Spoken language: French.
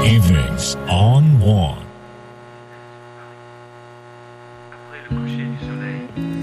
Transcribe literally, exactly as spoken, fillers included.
Evenings on One. Après le coucher du soleil,